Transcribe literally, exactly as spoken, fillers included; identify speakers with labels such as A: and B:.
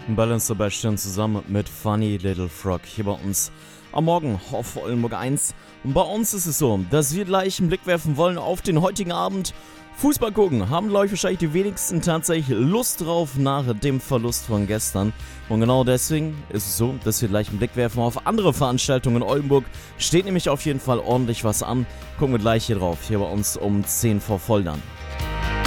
A: Balance Sebastian zusammen mit Funny Little Frog hier bei uns am Morgen auf Oldenburg eins. Und bei uns ist es so, dass wir gleich einen Blick werfen wollen auf den heutigen Abend. Fußball gucken, haben glaube ich wahrscheinlich die wenigsten tatsächlich Lust drauf nach dem Verlust von gestern. Und genau deswegen ist es so, dass wir gleich einen Blick werfen auf andere Veranstaltungen in Oldenburg. Steht nämlich auf jeden Fall ordentlich was an. Gucken wir gleich hier drauf, hier bei uns um zehn vor Volldamm.